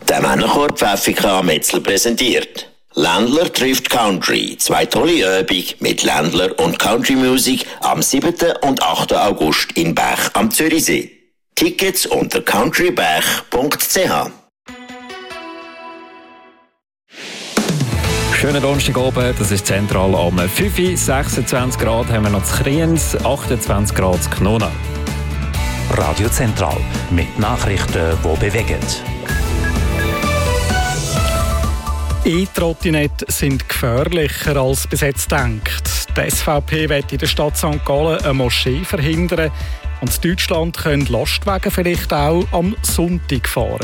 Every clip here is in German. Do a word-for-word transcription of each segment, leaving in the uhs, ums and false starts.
Der Männerchor Pfäffiken Metzl präsentiert. Ländler trifft Country. Zwei tolle Übungen mit Ländler und Country Music am siebten und achten August in Bech am Zürichsee. Tickets unter country bech punkt c h. Schönen Donnerstagabend, das ist zentral am fünf Uhr, sechsundzwanzig Grad haben wir noch zu Kriens, achtundzwanzig Grad zu Knona. Radio Zentral mit Nachrichten, die bewegen. E-Trottinette sind gefährlicher als bis jetzt denkt. Die S V P will in der Stadt Sankt Gallen eine Moschee verhindern und in Deutschland können Lastwagen vielleicht auch am Sonntag fahren.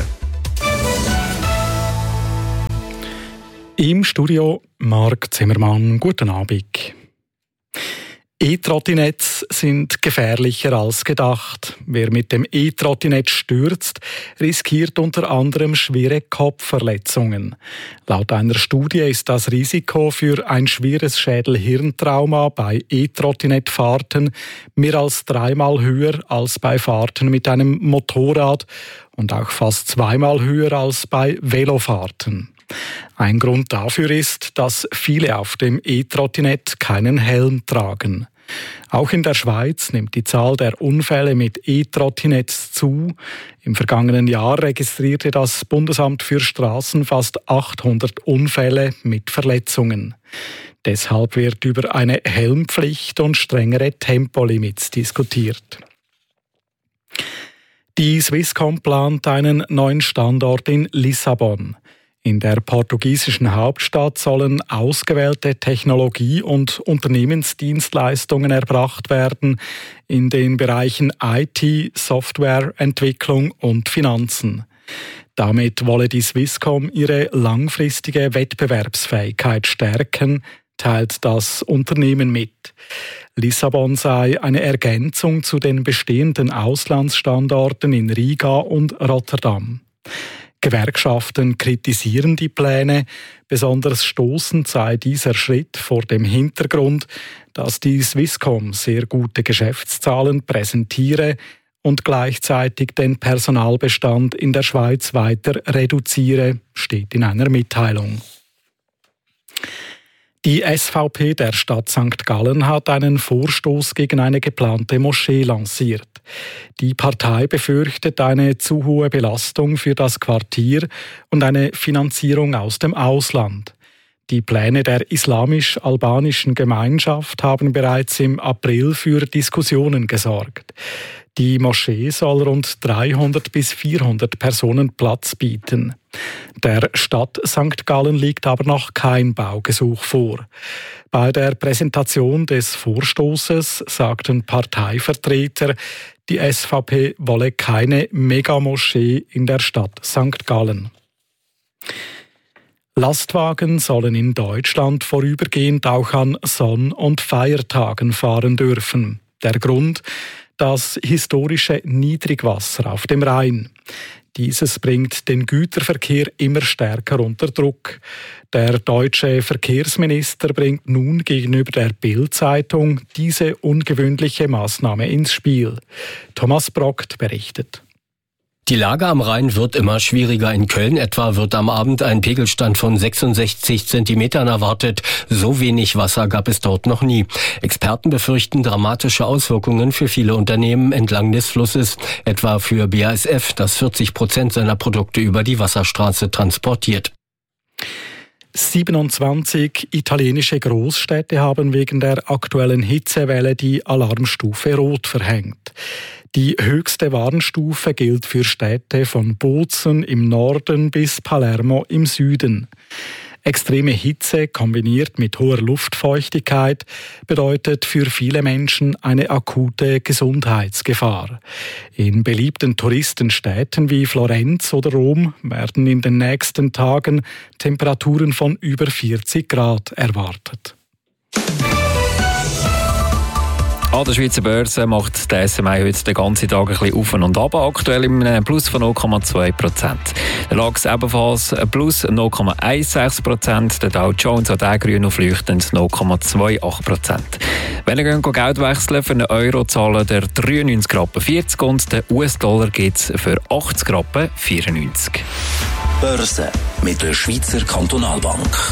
Im Studio Marc Zimmermann. Guten Abend. E-Trottinettes sind gefährlicher als gedacht. Wer mit dem E-Trottinett stürzt, riskiert unter anderem schwere Kopfverletzungen. Laut einer Studie ist das Risiko für ein schweres Schädel-Hirntrauma bei E-Trottinettfahrten mehr als dreimal höher als bei Fahrten mit einem Motorrad und auch fast zweimal höher als bei Velofahrten. Ein Grund dafür ist, dass viele auf dem E-Trottinett keinen Helm tragen. Auch in der Schweiz nimmt die Zahl der Unfälle mit E-Trottinetts zu. Im vergangenen Jahr registrierte das Bundesamt für Straßen fast achthundert Unfälle mit Verletzungen. Deshalb wird über eine Helmpflicht und strengere Tempolimits diskutiert. Die Swisscom plant einen neuen Standort in Lissabon. In der portugiesischen Hauptstadt sollen ausgewählte Technologie- und Unternehmensdienstleistungen erbracht werden in den Bereichen I T, Softwareentwicklung und Finanzen. Damit wolle die Swisscom ihre langfristige Wettbewerbsfähigkeit stärken, teilt das Unternehmen mit. Lissabon sei eine Ergänzung zu den bestehenden Auslandsstandorten in Riga und Rotterdam. Gewerkschaften kritisieren die Pläne. Besonders stoßend sei dieser Schritt vor dem Hintergrund, dass die Swisscom sehr gute Geschäftszahlen präsentiere und gleichzeitig den Personalbestand in der Schweiz weiter reduziere, steht in einer Mitteilung. Die S V P der Stadt Sankt Gallen hat einen Vorstoß gegen eine geplante Moschee lanciert. Die Partei befürchtet eine zu hohe Belastung für das Quartier und eine Finanzierung aus dem Ausland. Die Pläne der islamisch-albanischen Gemeinschaft haben bereits im April für Diskussionen gesorgt. Die Moschee soll rund dreihundert bis vierhundert Personen Platz bieten. Der Stadt Sankt Gallen liegt aber noch kein Baugesuch vor. Bei der Präsentation des Vorstoßes sagten Parteivertreter, die S V P wolle keine Megamoschee in der Stadt Sankt Gallen. Lastwagen sollen in Deutschland vorübergehend auch an Sonn- und Feiertagen fahren dürfen. Der Grund: das historische Niedrigwasser auf dem Rhein. Dieses bringt den Güterverkehr immer stärker unter Druck. Der deutsche Verkehrsminister bringt nun gegenüber der Bild-Zeitung diese ungewöhnliche Maßnahme ins Spiel. Thomas Brockt berichtet. Die Lage am Rhein wird immer schwieriger. In Köln etwa wird am Abend ein Pegelstand von sechsundsechzig Zentimetern erwartet. So wenig Wasser gab es dort noch nie. Experten befürchten dramatische Auswirkungen für viele Unternehmen entlang des Flusses, etwa für B A S F, das vierzig Prozent seiner Produkte über die Wasserstraße transportiert. siebenundzwanzig italienische Großstädte haben wegen der aktuellen Hitzewelle die Alarmstufe Rot verhängt. Die höchste Warnstufe gilt für Städte von Bozen im Norden bis Palermo im Süden. Extreme Hitze kombiniert mit hoher Luftfeuchtigkeit bedeutet für viele Menschen eine akute Gesundheitsgefahr. In beliebten Touristenstädten wie Florenz oder Rom werden in den nächsten Tagen Temperaturen von über vierzig Grad erwartet. An der Schweizer Börse macht der S M I heute den ganzen Tag ein bisschen auf und ab. Aktuell im Plus von null Komma zwei Prozent. Der DAX ebenfalls Plus null Komma sechzehn Prozent. Der Dow Jones hat auch grün auf leuchtend null Komma achtundzwanzig Prozent. Wenn ihr Geld wechseln für einen Euro, zahlen der dreiundneunzig Rappen vierzig und der U S-Dollar gibt es für achtzig Rappen vierundneunzig. Börse mit der Schweizer Kantonalbank.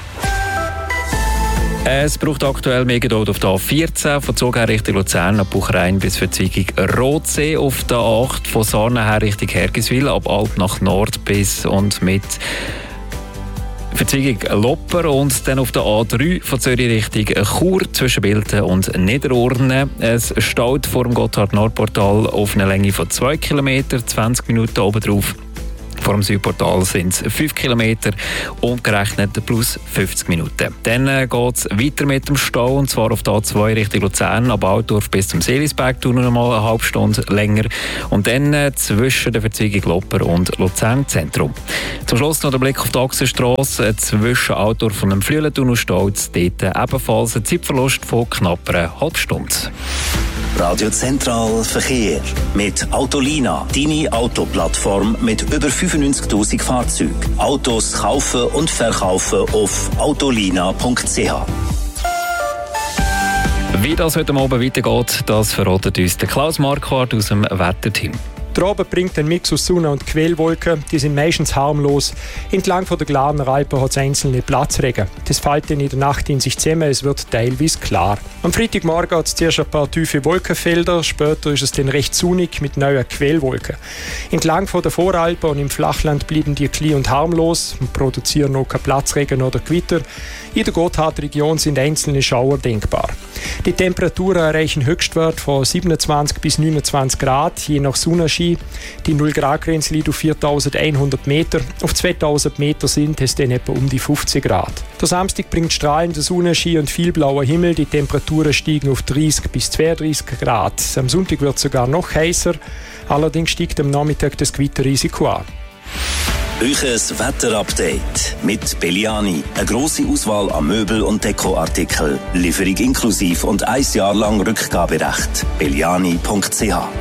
Es braucht aktuell mehr Geduld auf der A vierzehn, von Zug her Richtung Luzern, ab Buchrein bis Verzweigung Rotsee, auf der A acht von Sarnen her Richtung Hergiswil, ab Alp nach Nord bis und mit Verzweigung Lopper und dann auf der A drei von Zürich Richtung Chur zwischen Bilten und Niederurne. Es staut vor dem Gotthard-Nordportal auf einer Länge von zwei Kilometern, zwanzig Minuten oben drauf. Vor dem Südportal sind es fünf Kilometer, umgerechnet plus fünfzig Minuten. Dann äh, geht es weiter mit dem Stau, und zwar auf der A zwei Richtung Luzern, ab Altdorf bis zum Seelisberg, tun noch mal eine halbe Stunde länger. Und dann äh, zwischen der Verzweigung Lopper und Luzern Zentrum. Zum Schluss noch der Blick auf die Achsenstrasse äh, zwischen Altdorf und dem Flüelentunnel staut es dort äh, ebenfalls ein Zeitverlust von knapp einer halben Stunde. Radio Zentral Verkehr mit Autolina, deine Autoplattform mit über fünfundneunzigtausend Fahrzeugen. Autos kaufen und verkaufen auf autolina punkt c h. Wie das heute Abend weitergeht, das verratet uns der Klaus Marquardt aus dem Wetterteam. Der Abend bringt einen Mix aus Sonne und Quellwolken. Die sind meistens harmlos. Entlang von der Glarner Alpen hat es einzelne Platzregen. Das fällt dann in der Nacht in sich zusammen. Es wird teilweise klar. Am Freitagmorgen hat es zuerst ein paar tiefe Wolkenfelder. Später ist es dann recht sonnig mit neuen Quellwolken. Entlang von der Voralpen und im Flachland bleiben die klein und harmlos und produzieren noch kein Platzregen oder Gewitter. In der Gotthardregion sind einzelne Schauer denkbar. Die Temperaturen erreichen Höchstwert von siebenundzwanzig bis neunundzwanzig Grad, je nach Sonnenschein. Die null Grad Grenze liegt auf viertausendeinhundert Meter. Auf zweitausend Meter sind es dann etwa um die fünfzig Grad. Der Samstag bringt strahlende Sonnenschein und viel blauer Himmel. Die Temperaturen steigen auf dreißig bis zweiunddreißig Grad. Am Sonntag wird es sogar noch heißer. Allerdings steigt am Nachmittag das Gewitterrisiko an. Euches Wetterupdate mit Belliani. Eine grosse Auswahl an Möbel- und Dekoartikeln. Lieferung inklusiv und ein Jahr lang Rückgaberecht. belliani punkt c h.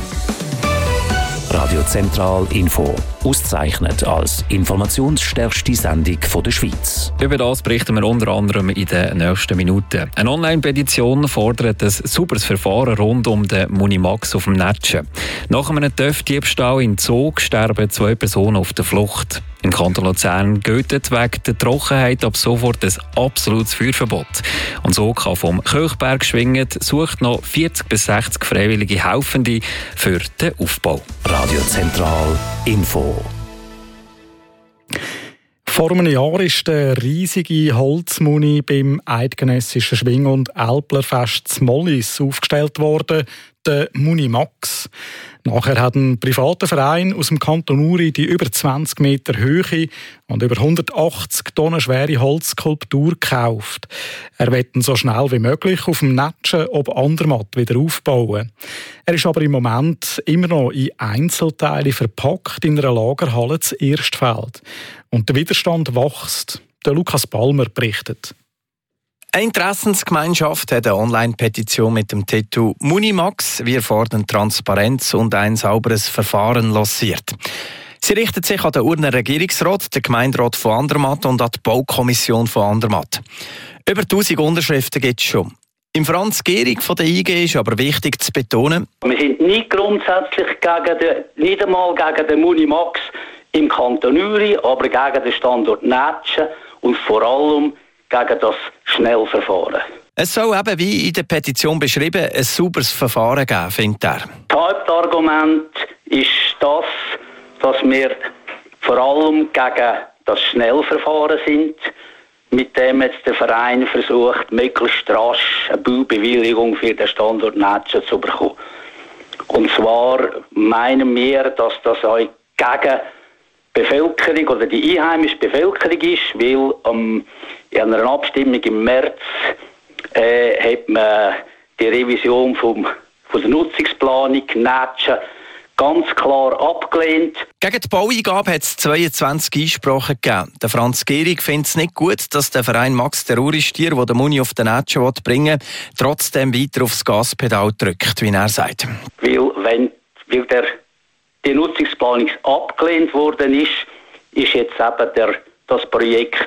Radio Zentral Info. Auszeichnet als informationsstärkste Sendung der Schweiz. Über das berichten wir unter anderem in den nächsten Minuten. Eine Online-Petition fordert ein sauberes Verfahren rund um den Munimax auf dem Netschen. Nach einem Töff-Diebstahl in Zug sterben zwei Personen auf der Flucht. Im Kanton Luzern gilt wegen der Trockenheit ab sofort ein absolutes Feuerverbot. Und so kann vom Kirchberg schwingend sucht noch vierzig bis sechzig freiwillige Helfende für den Aufbau. Radio Zentral Info. Vor einem Jahr ist der riesige Holzmuni beim eidgenössischen Schwing- und Älplerfest zu Mollis aufgestellt worden, der Munimax. Nachher hat ein privater Verein aus dem Kanton Uri die über zwanzig Meter Höhe und über hundertachtzig Tonnen schwere Holzskulptur gekauft. Er will ihn so schnell wie möglich auf dem Netschen ob Andermatt wieder aufbauen. Er ist aber im Moment immer noch in Einzelteile verpackt in einer Lagerhalle zu Erstfeld. Und der Widerstand wächst. Der Lukas Palmer berichtet. Eine Interessensgemeinschaft hat eine Online-Petition mit dem Titel «Munimax, wir fordern Transparenz und ein sauberes Verfahren» lanciert. Sie richtet sich an den Urner Regierungsrat, den Gemeinderat von Andermatt und an die Baukommission von Andermatt. Über tausend Unterschriften gibt es schon. Im Franz Gehrig von der I G ist aber wichtig zu betonen: Wir sind nicht grundsätzlich gegen den, nicht einmal gegen den Munimax im Kanton Uri, aber gegen den Standort Netschen und vor allem gegen das Schnellverfahren. Es soll eben, wie in der Petition beschrieben, ein sauberes Verfahren geben, findet er. Das Hauptargument ist das, dass wir vor allem gegen das Schnellverfahren sind, mit dem jetzt der Verein versucht, möglichst rasch eine Baubewilligung für den Standort Netschen zu bekommen. Und zwar meinen wir, dass das auch gegen die Bevölkerung oder die einheimische Bevölkerung ist, weil ähm, in einer Abstimmung im März äh, hat man die Revision vom, von der Nutzungsplanung Netschen ganz klar abgelehnt. Gegen die Baueingabe hat es zweiundzwanzig Einsprachen gegeben. Der Franz Gehrig findet es nicht gut, dass der Verein Max der Uristier, der den Muni auf den Netschen bringen will, trotzdem weiter aufs Gaspedal drückt, wie er sagt. Weil, wenn, weil der, die Nutzungsplanung abgelehnt worden ist, ist jetzt eben der, das Projekt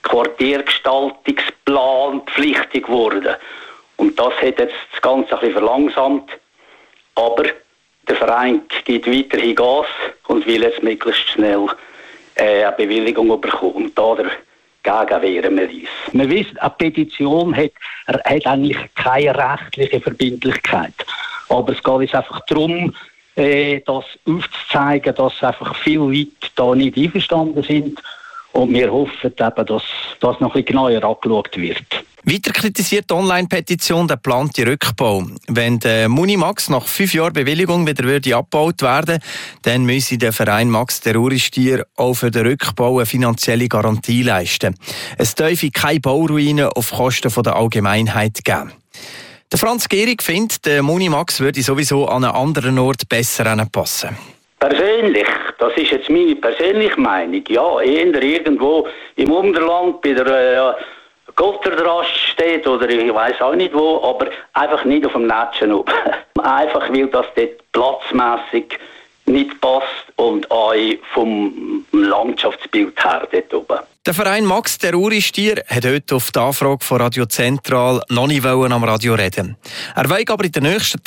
Quartiergestaltungsplan pflichtig geworden. Und das hat jetzt das Ganze ein bisschen verlangsamt. Aber der Verein gibt weiterhin Gas und will jetzt möglichst schnell äh, eine Bewilligung bekommen. Und da dagegen wehren wir uns. Wir wissen, eine Petition hat, hat eigentlich keine rechtliche Verbindlichkeit. Aber es geht jetzt einfach darum, äh, das aufzuzeigen, dass einfach viele Leute da nicht einverstanden sind. Und wir hoffen eben, dass das noch ein bisschen genauer angeschaut wird. Weiter kritisiert die Online-Petition den geplanten Rückbau. Wenn der Munimax nach fünf Jahren Bewilligung wieder würde abgebaut werden, dann müsse der Verein Max der Uristier auch für den Rückbau eine finanzielle Garantie leisten. Es dürfe keine Bauruinen auf Kosten der Allgemeinheit geben. Der Franz Gehrig findet, der Munimax würde sowieso an einen anderen Ort besser passen. Persönlich, das ist jetzt meine persönliche Meinung, ja, eher irgendwo im Unterland bei der äh, Gotterdrast steht oder ich weiß auch nicht wo, aber einfach nicht auf dem Netschen oben. Einfach weil das dort platzmässig nicht passt und auch vom Landschaftsbild her dort oben. Der Verein Max der Uristier hat heute auf die Anfrage von Radio Zentral noch nicht am Radio reden. Er will aber in den nächsten